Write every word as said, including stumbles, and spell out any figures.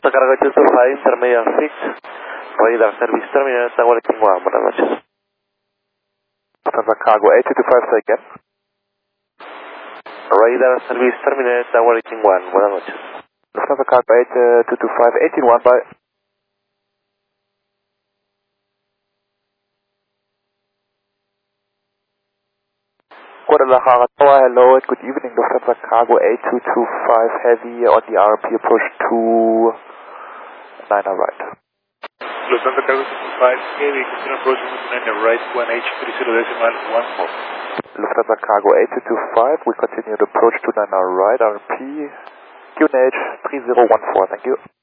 Cargo two two five, intermediate six, radar service terminal, Tower King one, buenas noches. Lufthansa Cargo eight two two five, say again. Radar service terminal, Tower King one, buenas noches. Lufthansa Cargo eight two two five, eighteen one, bye. Guadalajara Tower, hello and good evening. Lufthansa Cargo eight two two five heavy on the R M P approach to Niner right. Lufthansa Cargo two two five heavy, continue approaching to Niner right, one H three zero decimal one four. Lufthansa Cargo eight two two five, we continue the approach to Niner right, R M P Q N H three zero one four, thank you.